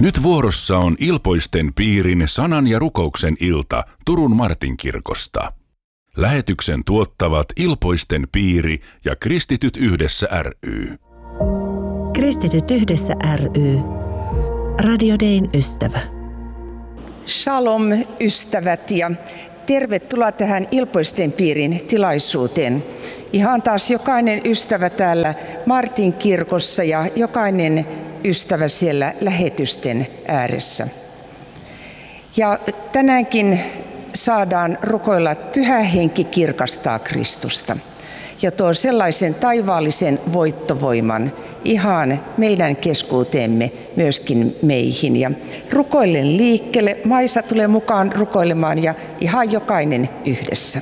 Nyt vuorossa on Ilpoisten piirin sanan ja rukouksen ilta Turun Martinkirkosta. Lähetyksen tuottavat Ilpoisten piiri ja Kristityt yhdessä ry. Kristityt yhdessä ry. Radio Dayn ystävä. Shalom ystävät ja tervetuloa tähän Ilpoisten piirin tilaisuuteen. Ihan taas jokainen ystävä täällä Martinkirkossa ja jokainen ystävä siellä lähetysten ääressä. Ja tänäänkin saadaan rukoilla, että Pyhä Henki kirkastaa Kristusta ja tuo sellaisen taivaallisen voittovoiman ihan meidän keskuuteemme, myöskin meihin. Ja rukoilen liikkeelle. Maisa tulee mukaan rukoilemaan ja ihan jokainen yhdessä.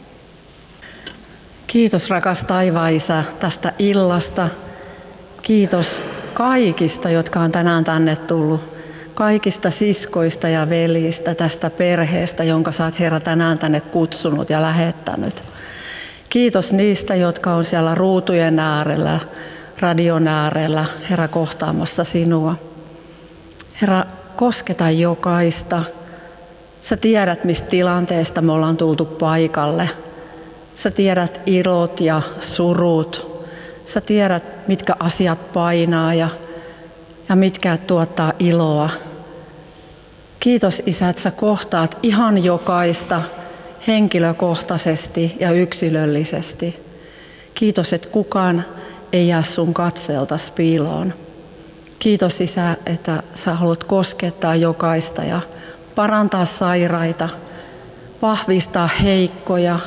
Kiitos rakas taivaan Isä tästä illasta. Kiitos kaikista, jotka on tänään tänne tullut. Kaikista siskoista ja veljistä tästä perheestä, jonka sä oot Herra tänään tänne kutsunut ja lähettänyt. Kiitos niistä, jotka on siellä ruutujen äärellä, radion äärellä, Herra, kohtaamassa sinua. Herra, kosketa jokaista. Sä tiedät, mistä tilanteesta me ollaan tultu paikalle. Sä tiedät ilot ja surut. Sä tiedät, mitkä asiat painaa ja mitkä tuottaa iloa. Kiitos Isä, että sä kohtaat ihan jokaista henkilökohtaisesti ja yksilöllisesti. Kiitos, että kukaan ei jää sun katseeltas piiloon. Kiitos Isä, että sä haluat koskettaa jokaista ja parantaa sairaita, vahvistaa heikkoja,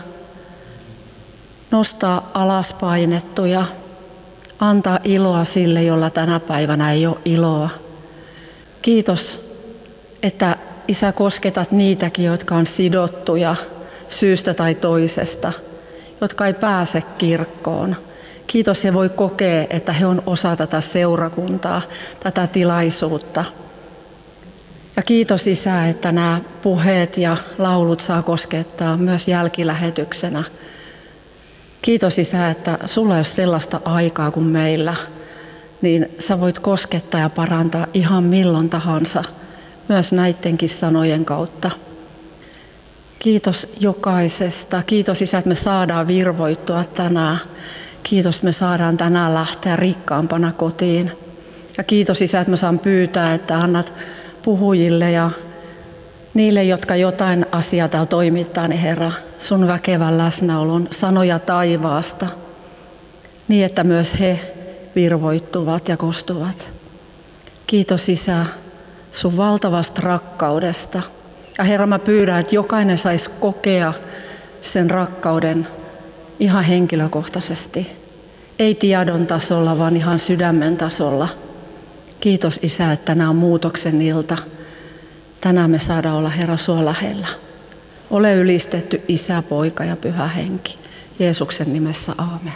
nostaa alaspainettuja, antaa iloa sille, jolla tänä päivänä ei ole iloa. Kiitos, että Isä kosketat niitäkin, jotka on sidottuja syystä tai toisesta, jotka ei pääse kirkkoon. Kiitos, he voi kokea, että he on osa tätä seurakuntaa, tätä tilaisuutta. Ja kiitos Isä, että nämä puheet ja laulut saa koskettaa myös jälkilähetyksenä. Kiitos Isä, että sulla ei ole sellaista aikaa kuin meillä, niin sä voit koskettaa ja parantaa ihan milloin tahansa, myös näidenkin sanojen kautta. Kiitos jokaisesta. Kiitos Isä, että me saadaan virvoittua tänään. Kiitos, että me saadaan tänään lähteä rikkaampana kotiin. Ja kiitos Isä, että mä saan pyytää, että annat puhujille ja niille, jotka jotain asiaa täällä toimittaa, niin Herra, sun väkevän läsnäolon sanoja taivaasta, niin että myös he virvoittuvat ja kostuvat. Kiitos Isä sun valtavasta rakkaudesta. Ja Herra, mä pyydän, että jokainen saisi kokea sen rakkauden ihan henkilökohtaisesti. Ei tiedon tasolla, vaan ihan sydämen tasolla. Kiitos Isä, että tänään on muutoksen ilta. Tänään me saadaan olla Herra sua lähellä. Ole ylistetty Isä, Poika ja Pyhä Henki. Jeesuksen nimessä, aamen.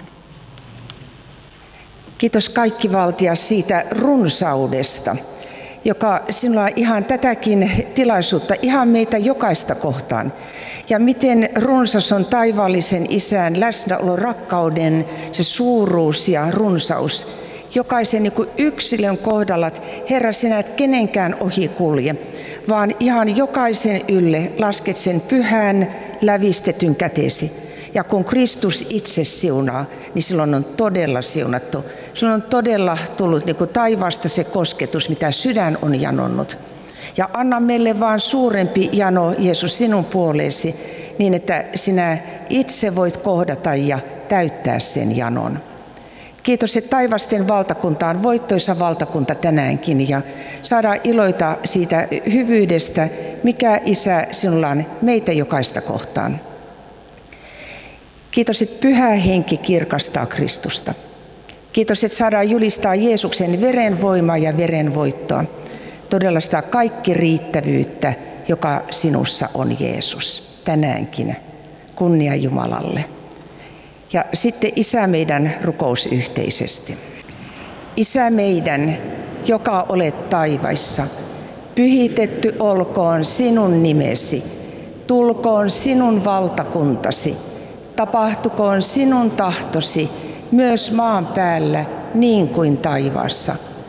Kiitos kaikki valtias siitä runsaudesta, joka sinulla on ihan tätäkin tilaisuutta, ihan meitä jokaista kohtaan. Ja miten runsas on taivaallisen Isän läsnäolo, rakkauden, se suuruus ja runsaus. Jokaisen niin kuin yksilön kohdalla, että Herra, sinä et kenenkään ohi kulje, vaan ihan jokaisen ylle lasket sen pyhän lävistetyn kätesi. Ja kun Kristus itse siunaa, niin silloin on todella siunattu. Silloin on todella tullut niin kuin taivaasta se kosketus, mitä sydän on janonnut. Ja anna meille vaan suurempi jano, Jeesus, sinun puoleesi, niin että sinä itse voit kohdata ja täyttää sen janon. Kiitos, että taivasten valtakunta on voittoisa valtakunta tänäänkin ja saadaan iloita siitä hyvyydestä, mikä Isä sinulla on meitä jokaista kohtaan. Kiitos, että Pyhä Henki kirkastaa Kristusta. Kiitos, että saadaan julistaa Jeesuksen verenvoimaa ja verenvoittoa. Todella sitä kaikki riittävyyttä, joka sinussa on Jeesus. Tänäänkin. Kunnia Jumalalle. Ja sitten Isä meidän rukous yhteisesti. Isä meidän, joka olet taivaissa, pyhitetty olkoon sinun nimesi, tulkoon sinun valtakuntasi, tapahtukoon sinun tahtosi myös maan päällä niin kuin taivaassa.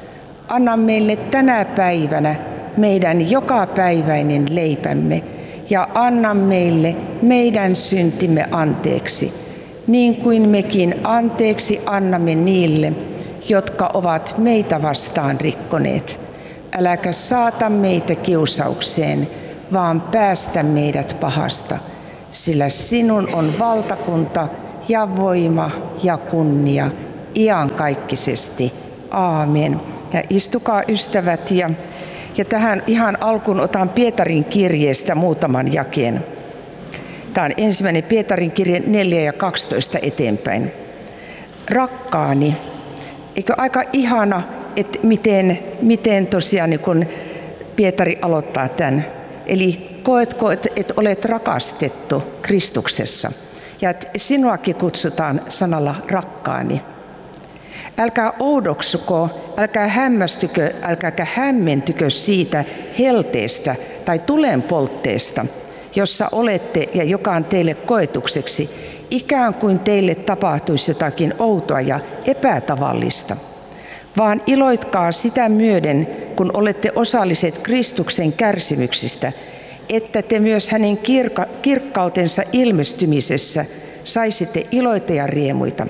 Anna meille tänä päivänä meidän jokapäiväinen leipämme ja anna meille meidän syntimme anteeksi, niin kuin mekin anteeksi annamme niille, jotka ovat meitä vastaan rikkoneet. Äläkä saata meitä kiusaukseen, vaan päästä meidät pahasta, sillä sinun on valtakunta ja voima ja kunnia iankaikkisesti. Aamen. Ja istukaa ystävät ja tähän ihan alkuun otan Pietarin kirjeestä muutaman jakeen. Tämä on 1. Pietarin kirje 4 ja 12 eteenpäin. Rakkaani, eikö aika ihana, että miten tosiaan niin kun Pietari aloittaa tämän. Eli koetko, että olet rakastettu Kristuksessa ja että sinuakin kutsutaan sanalla rakkaani. Älkää oudoksuko, älkää hämmästykö, älkääkä hämmentykö siitä helteestä tai tulenpoltteesta, jossa olette ja joka on teille koetukseksi, ikään kuin teille tapahtuisi jotakin outoa ja epätavallista. Vaan iloitkaa sitä myöden, kun olette osalliset Kristuksen kärsimyksistä, että te myös hänen kirkkautensa ilmestymisessä saisitte iloita ja riemuita.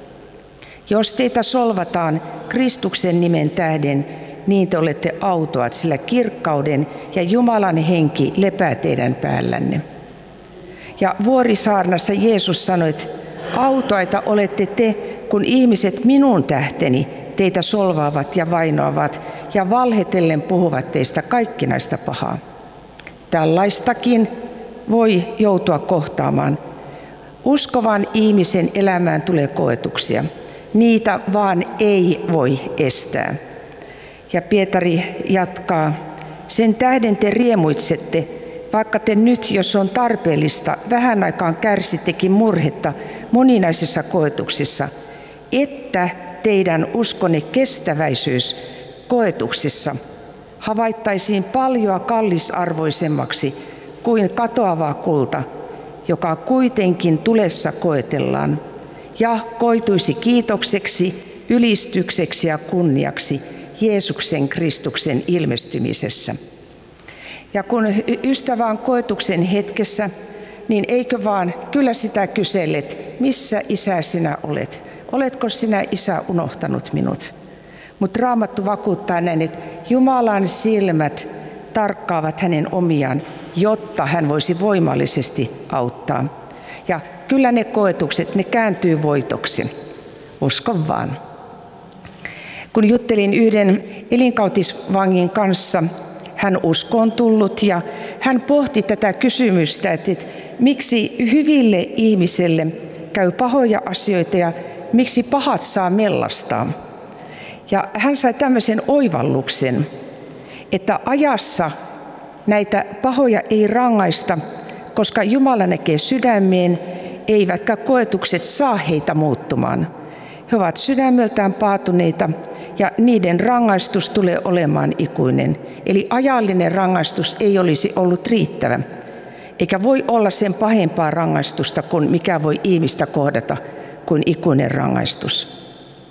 Jos teitä solvataan Kristuksen nimen tähden, niin te olette autuat, sillä kirkkauden ja Jumalan henki lepää teidän päällänne. Ja Vuorisaarnassa Jeesus sanoi, että autuaita olette te, kun ihmiset minun tähteni teitä solvaavat ja vainoavat ja valhetellen puhuvat teistä kaikkinaista pahaa. Tällaistakin voi joutua kohtaamaan. Uskovan ihmisen elämään tulee koetuksia. Niitä vaan ei voi estää. Ja Pietari jatkaa, sen tähden te riemuitsette, vaikka te nyt, jos on tarpeellista, vähän aikaan kärsittekin murhetta moninaisissa koetuksissa, että teidän uskonne kestäväisyys koetuksissa havaittaisiin paljon kallisarvoisemmaksi kuin katoava kulta, joka kuitenkin tulessa koetellaan, ja koituisi kiitokseksi, ylistykseksi ja kunniaksi Jeesuksen Kristuksen ilmestymisessä. Ja kun ystävä on koetuksen hetkessä, niin eikö vaan kyllä sitä kysellet, missä Isä sinä olet? Oletko sinä, Isä, unohtanut minut? Mutta Raamattu vakuuttaa näin, että Jumalan silmät tarkkaavat hänen omiaan, jotta hän voisi voimallisesti auttaa. Ja kyllä ne koetukset, ne kääntyy voitoksi. Uskon vaan. Kun juttelin yhden elinkautisvangin kanssa, hän uskoon tullut ja hän pohti tätä kysymystä, että miksi hyville ihmisille käy pahoja asioita ja miksi pahat saa mellastaa. Ja hän sai tämmöisen oivalluksen, että ajassa näitä pahoja ei rangaista, koska Jumala näkee sydämeen, eivätkä koetukset saa heitä muuttumaan. He ovat sydämeltään paatuneita ja niiden rangaistus tulee olemaan ikuinen. Eli ajallinen rangaistus ei olisi ollut riittävä, eikä voi olla sen pahempaa rangaistusta kuin mikä voi ihmistä kohdata kuin ikuinen rangaistus.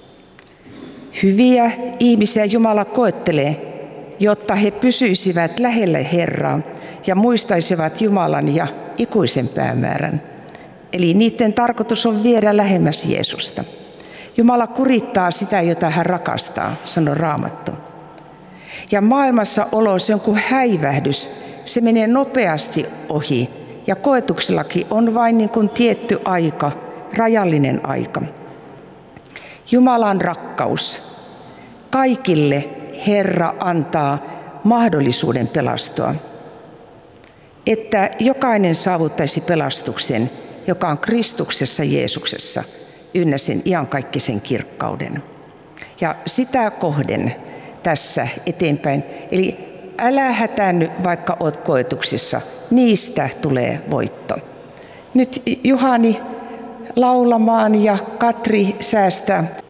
Hyviä ihmisiä Jumala koettelee, jotta he pysyisivät lähellä Herraa ja muistaisivat Jumalan ja ikuisen päämäärän. Eli niiden tarkoitus on viedä lähemmäs Jeesusta. Jumala kurittaa sitä, jota hän rakastaa, sanoo Raamattu. Ja maailmassa olo se on kuin häivähdys, se menee nopeasti ohi. Ja koetuksellakin on vain niin kuin tietty aika, rajallinen aika. Jumalan rakkaus. Kaikille Herra antaa mahdollisuuden pelastua. Että jokainen saavuttaisi pelastuksen, joka on Kristuksessa Jeesuksessa, ynnä sen iankaikkisen kirkkauden. Ja sitä kohden tässä eteenpäin. Eli älä hätäänny, vaikka olet koetuksissa. Niistä tulee voitto. Nyt Juhani laulamaan ja Katri säästää